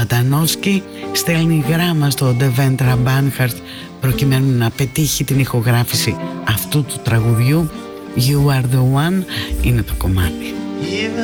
Αντανόσκι στέλνει γράμμα στο Ντεβέντρα Μπάνχαρτ προκειμένου να πετύχει την ηχογράφηση αυτού του τραγουδιού. You are the one είναι το κομμάτι.